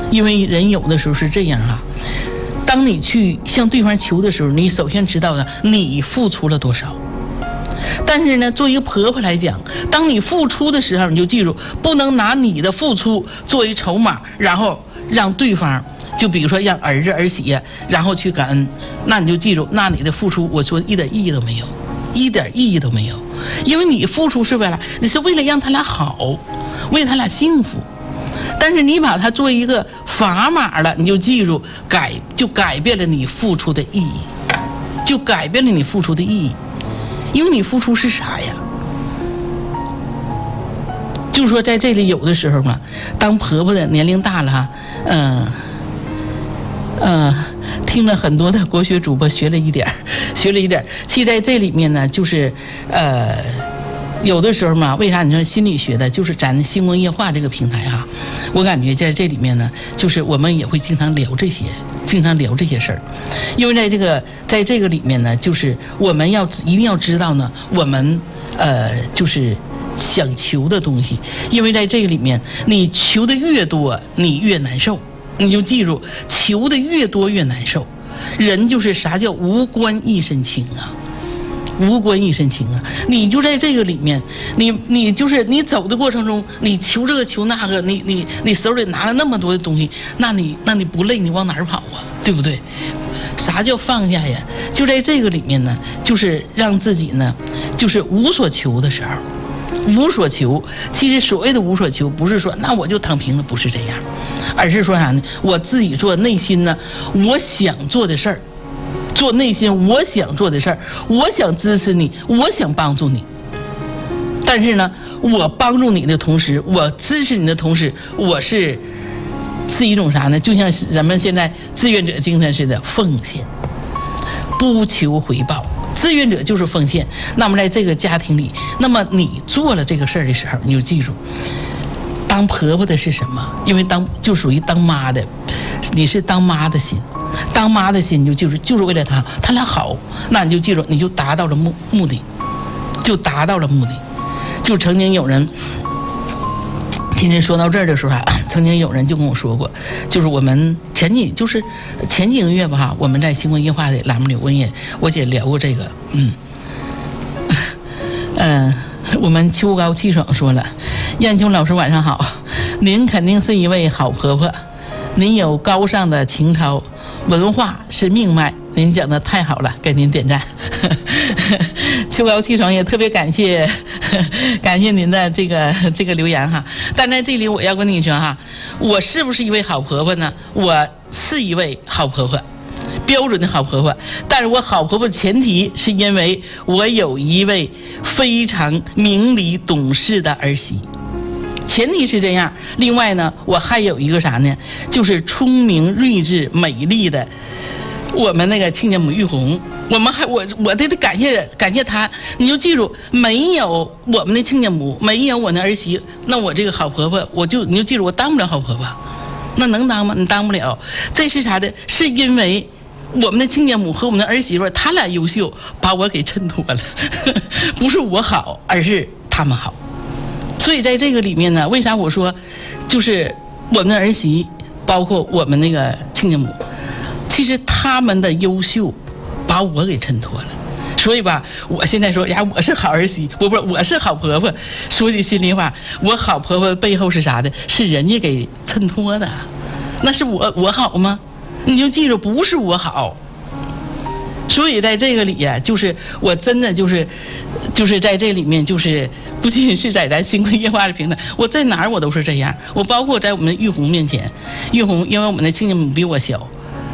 因为人有的时候是这样啊，当你去向对方求的时候，你首先知道的你付出了多少。但是呢，作为一个婆婆来讲，当你付出的时候，你就记住，不能拿你的付出作为筹码，然后让对方，就比如说让儿子儿媳，然后去感恩，那你就记住，那你的付出，我说一点意义都没有，一点意义都没有，因为你付出是为了，你是为了让他俩好，为了他俩幸福。但是你把它作为一个砝码了，你就记住，改变了你付出的意义，就改变了你付出的意义。因为你付出是啥呀？就是说在这里有的时候嘛，当婆婆的年龄大了哈，听了很多的国学主播学了一点。其实在这里面呢，就是有的时候嘛，为啥你说心理学的，就是咱星光夜话这个平台哈，我感觉在这里面呢，就是我们也会经常聊这些事儿，因为在这个里面呢，就是我们一定要知道呢，我们就是想求的东西，因为在这个里面，你求的越多，你越难受，你就记住，求的越多越难受。人就是啥叫无官一身轻啊。无官一身轻啊！你就在这个里面，你就是你走的过程中，你求这个求那个，你手里拿了那么多的东西，那你不累，你往哪儿跑啊？对不对？啥叫放下呀？就在这个里面呢，就是让自己呢，就是无所求的时候，无所求。其实所谓的无所求，不是说那我就躺平了，不是这样，而是说啥呢？我自己做内心呢，我想做的事儿。做内心我想做的事儿，我想支持你，我想帮助你。但是呢，我帮助你的同时，我支持你的同时，我是一种啥呢？就像人们现在志愿者精神似的，奉献，不求回报。志愿者就是奉献。那么在这个家庭里，那么你做了这个事儿的时候，你就记住，当婆婆的是什么？因为就属于当妈的，你是当妈的心。当妈的心就是为了他俩好，那你就记住，你就达到了目的，就达到了目的。就曾经有人，今天说到这儿的时候啊，曾经有人就跟我说过，就是我们前几个月吧，我们在星光夜话的栏目里，我也聊过这个，我们秋高气爽说了，燕秋老师晚上好，您肯定是一位好婆婆，您有高尚的情操。文化是命脉，您讲的太好了，给您点赞。秋高气爽也特别感谢您的这个留言哈。但在这里我要跟你说哈，我是不是一位好婆婆呢？我是一位好婆婆，标准的好婆婆。但是我好婆婆的前提是因为我有一位非常明理懂事的儿媳。前提是这样，另外呢，我还有一个啥呢？就是聪明、睿智、美丽的我们那个亲家母玉红。我得感谢她。你就记住，没有我们的亲家母，没有我那儿媳，那我这个好婆婆，你就记住，我当不了好婆婆。那能当吗？你当不了。这是啥的？是因为我们的亲家母和我们的儿媳妇，她俩优秀，把我给衬托了。不是我好，而是他们好。所以在这个里面呢，为啥我说就是我们的儿媳，包括我们那个亲家母，其实他们的优秀把我给衬托了。所以吧，我现在说呀，我是好儿媳，不，我是好婆婆。说句心里话，我好婆婆背后是啥的？是人家给衬托的，那是我好吗？你就记住，不是我好。所以在这个里呀，就是我真的就是在这里面，就是不仅是在咱星光夜话的平台，我在哪儿我都是这样。我包括在我们玉红面前，玉红因为我们的亲家母比我小，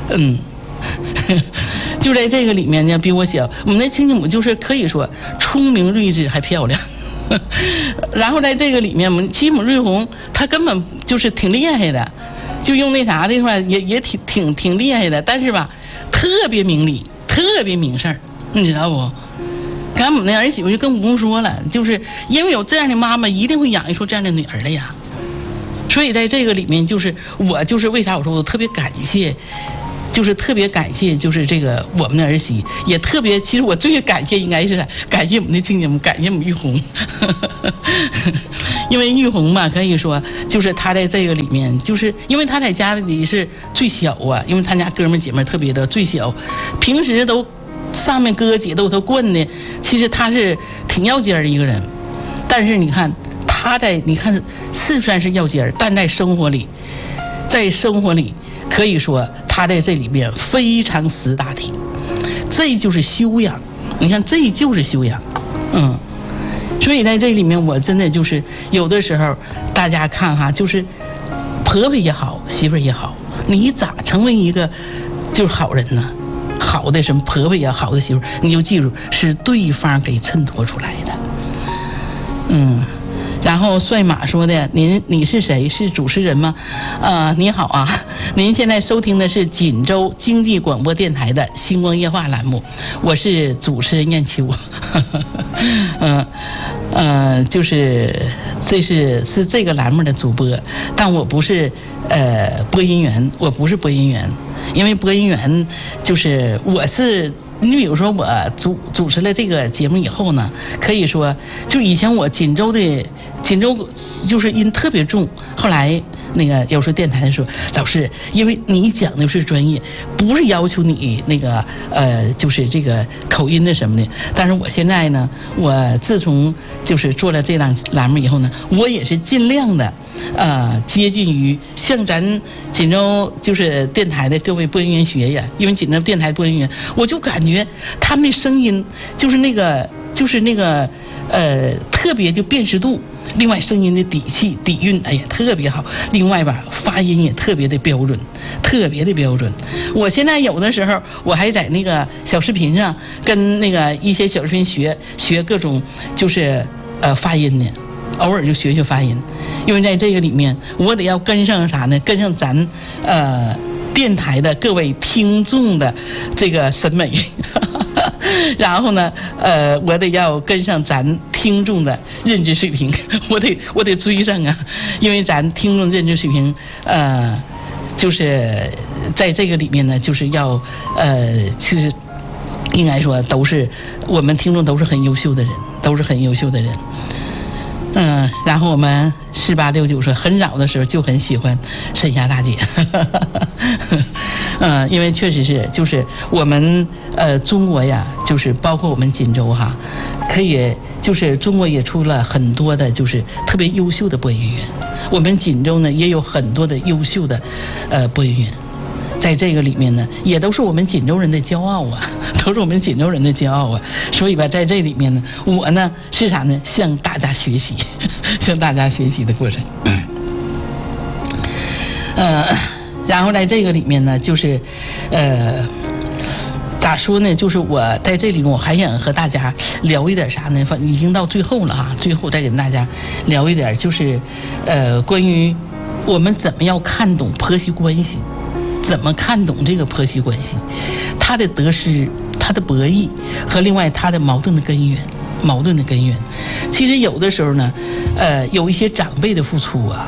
就在这个里面呢，比我小。我们的亲家母就是可以说聪明睿智还漂亮。然后在这个里面，我们亲家母玉红她根本就是挺厉害的，就用那啥的话也挺厉害的，但是吧，特别明理。特别明事儿，你知道不？咱我们那儿媳妇就更不用说了，就是因为有这样的妈妈，一定会养育出这样的女儿来呀。所以在这个里面，就是我就是为啥我说我特别感谢就是特别感谢，就是这个我们的儿媳，也特别，其实我最感谢应该是感谢我们的亲家们，感谢我们玉红，因为玉红嘛，可以说就是她在这个里面，就是因为她在家里是最小啊，因为她家哥们姐妹特别的最小，平时都上面哥哥姐都惯的，其实她是挺要尖的一个人，但是你看她你看是算是要尖，但在生活里可以说他在这里面非常识大体，这就是修养。你看，这就是修养，所以在这里面，我真的就是有的时候，大家看哈，就是婆婆也好，媳妇儿也好，你咋成为一个就是好人呢？好的什么婆婆也好的媳妇儿，你就记住是对方给衬托出来的，然后帅马说的，你是谁？是主持人吗？你好啊，您现在收听的是锦州经济广播电台的星光夜话栏目，我是主持人燕秋，就是这是这个栏目的主播，但我不是播音员，我不是播音员，因为播音员就是我是。你比如说我主持了这个节目以后呢，可以说就以前我锦州就是音特别重，后来那个有时候电台说老师，因为你讲的是专业，不是要求你那个就是这个口音的什么的。但是我现在呢，我自从就是做了这档栏目以后呢，我也是尽量的接近于向咱锦州就是电台的各位播音员学呀，因为锦州电台播音员，我就感觉他们的声音就是那个特别就辨识度，另外声音的底气底蕴哎呀特别好，另外吧发音也特别的标准，特别的标准。我现在有的时候我还在那个小视频上跟那个一些小视频学各种就是发音呢，偶尔就学发音，因为在这个里面我得要跟上啥呢？跟上咱电台的各位听众的这个审美，然后呢，我得要跟上咱听众的认知水平，我得追上啊，因为咱听众认知水平，就是在这个里面呢，就是要其实应该说都是我们听众都是很优秀的人，都是很优秀的人。然后我们4869说，很早的时候就很喜欢沈霞大姐，因为确实是，就是我们中国呀，就是包括我们锦州哈，可以就是中国也出了很多的，就是特别优秀的播音员，我们锦州呢也有很多的优秀的播音员。在这个里面呢，也都是我们锦州人的骄傲啊，都是我们锦州人的骄傲啊。所以吧，在这里面呢，我呢是啥呢？向大家学习，向大家学习的过程。然后在这个里面呢，就是咋说呢？就是我在这里面，我还想和大家聊一点啥呢？已经到最后了哈，最后再跟大家聊一点，就是关于我们怎么要看懂婆媳关系。怎么看懂这个婆媳关系，它的得失，它的博弈和另外它的矛盾的根源，其实有的时候呢，有一些长辈的付出啊，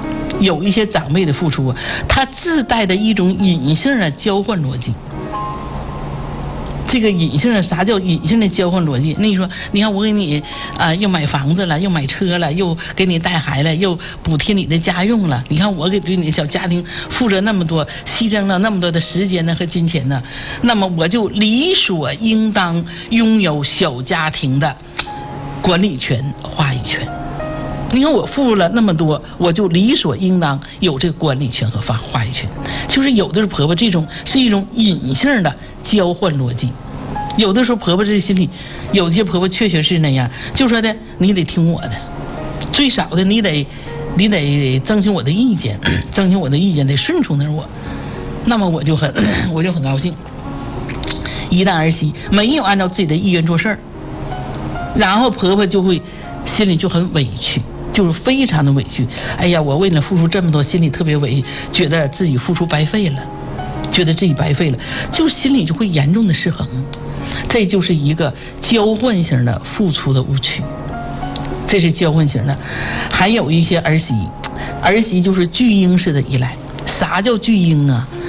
它自带的一种隐性的交换逻辑。这个隐性的啥叫隐性的交换逻辑？那你说，你看我给你又买房子了，又买车了，又给你带孩子，又补贴你的家用了。你看我给对你的小家庭负责那么多，牺牲了那么多的时间呢和金钱呢，那么我就理所应当拥有小家庭的管理权、话语权。你看我付出了那么多，我就理所应当有这个管理权和话语权。就是有的时候婆婆这种是一种隐性的交换逻辑，有的时候婆婆这心里，有些婆婆确实是那样，就说的你得听我的，最少的你得征求我的意见，得顺从着我，那么我就很高兴。一旦儿媳没有按照自己的意愿做事儿，然后婆婆就会心里就很委屈，就是非常的委屈。哎呀，我为了付出这么多，心里特别委屈，觉得自己付出白费了，就心里就会严重的失衡。这就是一个交换型的付出的误区，这是交换型的。还有一些儿媳就是巨婴式的依赖。啥叫巨婴啊？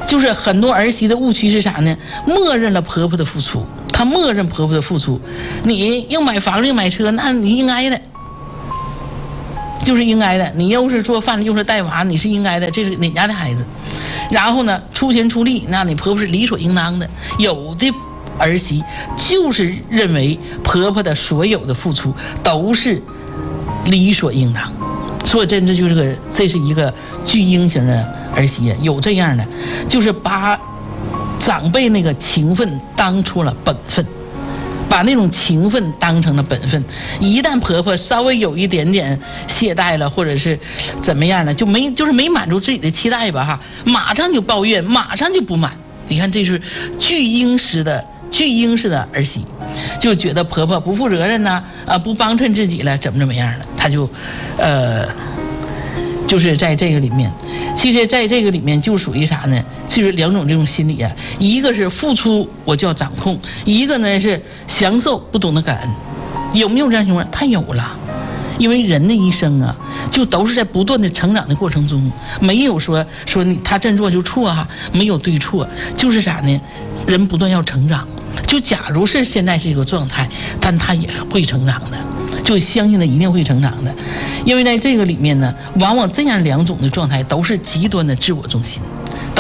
就是很多儿媳的误区是啥呢？默认了婆婆的付出，她默认婆婆的付出。你又买房子又买车，那你应该的，就是应该的。你又是做饭又是带娃，你是应该的，这是哪家的孩子？然后呢，出钱出力，那你婆婆是理所应当的。有的儿媳就是认为婆婆的所有的付出都是理所应当。说真的，这是一个巨婴型的儿媳，有这样的，就是把长辈那个情分当出了本分，把那种情分当成了本分。一旦婆婆稍微有一点点懈怠了，或者是怎么样了，就是没满足自己的期待吧哈，马上就抱怨，马上就不满。你看，这是巨婴式的儿媳，就觉得婆婆不负责任呐，不帮衬自己了，怎么样了，她就就是在这个里面，其实在这个里面就属于啥呢？就是两种这种心理啊，一个是付出我就要掌控，一个呢是享受不懂得感恩。有没有这样情况？他有了。因为人的一生啊，就都是在不断的成长的过程中，没有说他这么做就错哈，没有对错，就是啥呢？人不断要成长。就假如是现在是一个状态，但他也会成长的。就相信的一定会成长的，因为在这个里面呢，往往这样两种的状态都是极端的自我中心，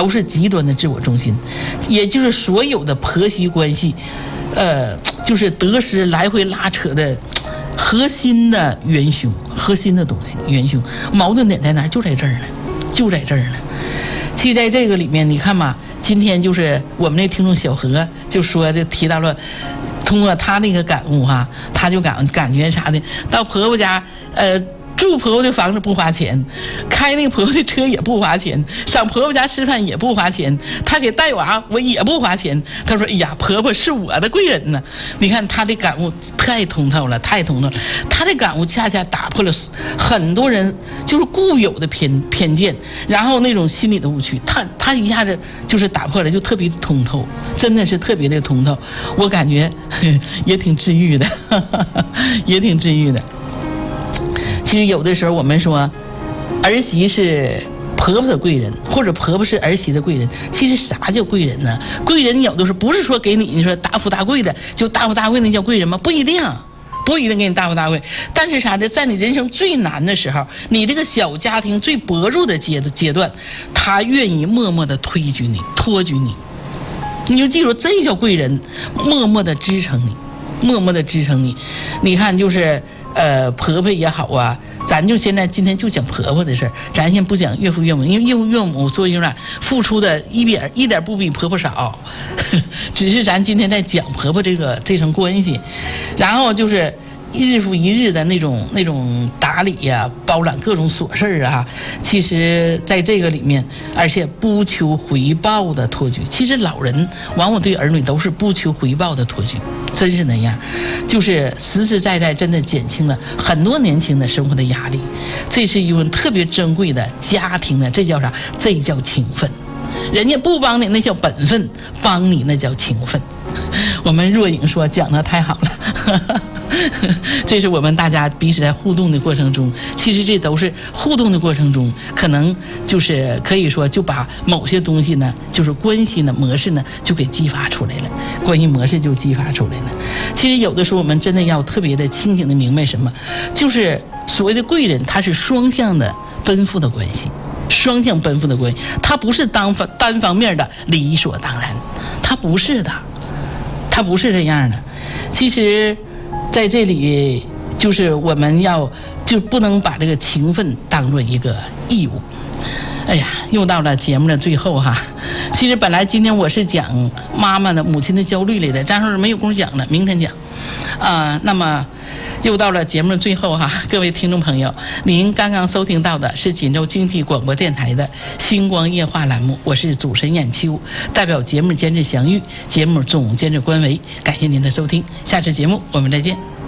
也就是所有的婆媳关系，就是得失来回拉扯的核心的元凶，核心的东西元凶，矛盾点在哪儿？就在这儿呢。其实在这个里面，你看吧，今天就是我们那听众小何就提到了。通过他那个感悟哈，他就感觉啥的，到婆婆家，住婆婆的房子不花钱，开那个婆婆的车也不花钱，上婆婆家吃饭也不花钱，他给带娃我也不花钱。他说：“哎呀，婆婆是我的贵人呢。”你看他的感悟太通透了。他的感悟恰恰打破了很多人就是固有的偏见，然后那种心理的误区，他一下子就是打破了，就特别通透，真的是特别的通透。我感觉也挺治愈的，也挺治愈的。其实有的时候我们说儿媳是婆婆的贵人，或者婆婆是儿媳的贵人，其实啥叫贵人呢？贵人有的时候不是说给你说大富大贵的，就大富大贵那叫贵人吗？不一定给你大富大贵。但是啥的，在你人生最难的时候，你这个小家庭最薄弱的阶段，他愿意默默的托举你，你就记住，这叫贵人，默默的支撑你。你看就是婆婆也好啊，咱就今天就讲婆婆的事儿，咱先不讲岳父岳母，因为岳父岳母说句话，付出的一点不比婆婆少，只是咱今天在讲婆婆这层关系，然后就是日复一日的那种打理呀、包揽各种琐事啊，其实在这个里面，而且不求回报的托举。其实老人往往对儿女都是不求回报的托举，真是那样，就是实实在在真的减轻了很多年轻的生活的压力。这是一份特别珍贵的家庭的，这叫啥？这叫情分。人家不帮你那叫本分，帮你那叫情分。我们若影说讲得太好了。这是我们大家彼此在互动的过程中，其实这都是互动的过程中，可能就是可以说就把某些东西呢，就是关系的模式呢，就给激发出来了，关系模式就激发出来了。其实有的时候我们真的要特别的清醒的明白什么，就是所谓的贵人，它是双向的奔赴的关系，它不是单方面的理所当然，它不是这样的。其实在这里就是我们就不能把这个情分当作一个义务。哎呀，又到了节目的最后哈。其实本来今天我是讲妈妈的母亲的焦虑来的，但是没有空讲了，明天讲。那么又到了节目的最后哈，各位听众朋友，您刚刚收听到的是锦州经济广播电台的星光夜话栏目，我是主持人燕秋，代表节目监制祥玉，节目总监制关维，感谢您的收听，下次节目我们再见。